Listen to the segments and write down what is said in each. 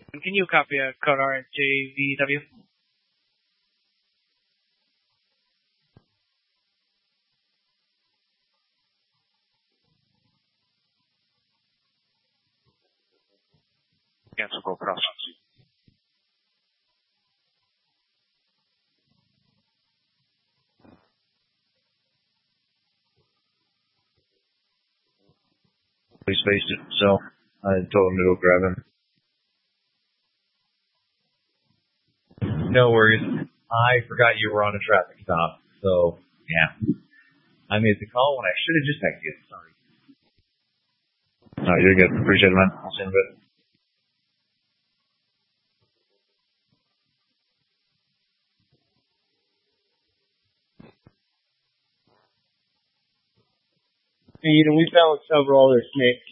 Can you copy a code RJVW? Cancel go cross. He spaced it, so I told him to go grab him. No worries. I forgot you were on a traffic stop, so yeah. I made the call when I should have just texted you. Sorry. No, you're good. Appreciate it, man. I'll see you in a bit. And we found several other snakes.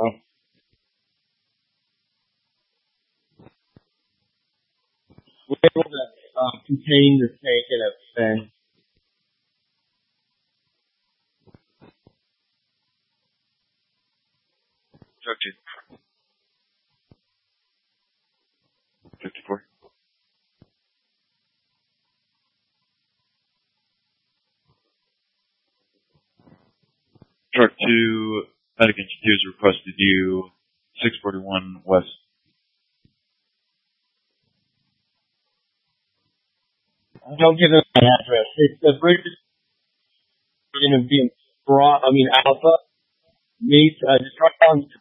We're able to contain the snake in a pen. Truck 54. Truck 2, Medic Engineers requested you 641 West. Don't give them my address. The bridge is going to be Alpha meets, just right on